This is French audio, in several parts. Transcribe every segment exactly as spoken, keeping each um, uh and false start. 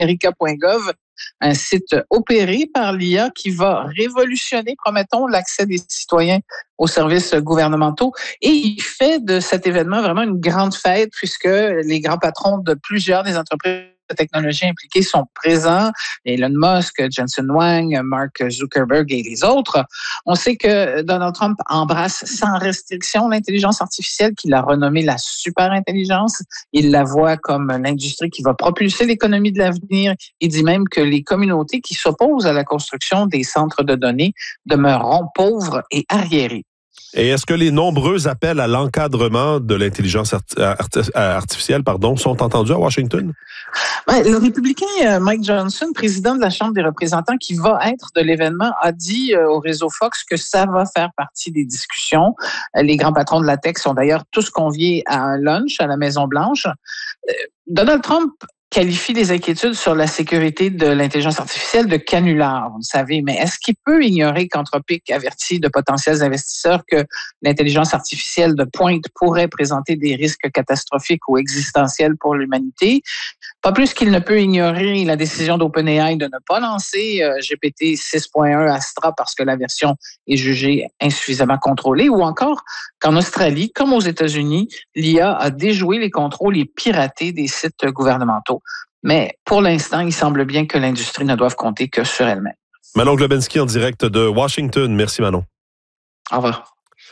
America point gov, un site opéré par l'I A qui va révolutionner, promettons, l'accès des citoyens aux services gouvernementaux. Et il fait de cet événement vraiment une grande fête puisque les grands patrons de plusieurs des entreprises de technologie impliquées sont présents. Elon Musk, Jensen Huang, Mark Zuckerberg et les autres. On sait que Donald Trump embrasse sans restriction l'intelligence artificielle, qu'il a renommée la super-intelligence. Il la voit comme l'industrie qui va propulser l'économie de l'avenir. Il dit même que les communautés qui s'opposent à la construction des centres de données demeureront pauvres et arriérées. Et est-ce que les nombreux appels à l'encadrement de l'intelligence arti- artificielle pardon, sont entendus à Washington? Ben, le républicain Mike Johnson, président de la Chambre des représentants, qui va être de l'événement, a dit au réseau Fox que ça va faire partie des discussions. Les grands patrons de la tech sont d'ailleurs tous conviés à un lunch à la Maison-Blanche. Donald Trump qualifie les inquiétudes sur la sécurité de l'intelligence artificielle de canular, vous le savez. Mais est-ce qu'il peut ignorer qu'Anthropic avertit de potentiels investisseurs que l'intelligence artificielle de pointe pourrait présenter des risques catastrophiques ou existentiels pour l'humanité? Pas plus qu'il ne peut ignorer la décision d'OpenAI de ne pas lancer G P T six point un Astra parce que la version est jugée insuffisamment contrôlée, ou encore qu'en Australie, comme aux États-Unis, l'I A a déjoué les contrôles et piraté des sites gouvernementaux. Mais pour l'instant, il semble bien que l'industrie ne doive compter que sur elle-même. Manon Globensky en direct de Washington. Merci Manon. Au revoir.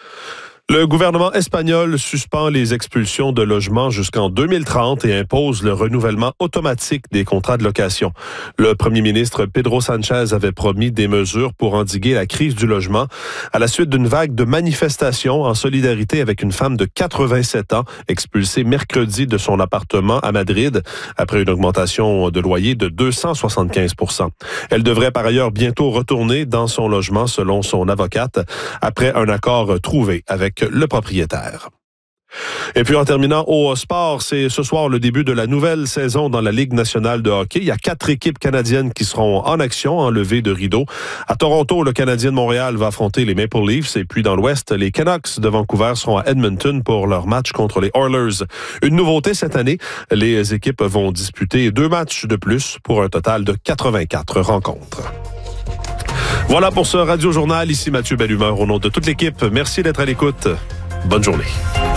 Le gouvernement espagnol suspend les expulsions de logements jusqu'en deux mille trente et impose le renouvellement automatique des contrats de location. Le premier ministre Pedro Sánchez avait promis des mesures pour endiguer la crise du logement à la suite d'une vague de manifestations en solidarité avec une femme de quatre-vingt-sept ans expulsée mercredi de son appartement à Madrid après une augmentation de loyer de deux cent soixante-quinze pour cent. Elle devrait par ailleurs bientôt retourner dans son logement selon son avocate après un accord trouvé avec le propriétaire. Et puis en terminant au sport, c'est ce soir le début de la nouvelle saison dans la Ligue nationale de hockey. Il y a quatre équipes canadiennes qui seront en action, en levée de rideau. À Toronto, le Canadien de Montréal va affronter les Maple Leafs et puis dans l'Ouest, les Canucks de Vancouver seront à Edmonton pour leur match contre les Oilers. Une nouveauté cette année, les équipes vont disputer deux matchs de plus pour un total de quatre-vingt-quatre rencontres. Voilà pour ce Radio Journal. Ici Mathieu Bellumeur au nom de toute l'équipe. Merci d'être à l'écoute. Bonne journée.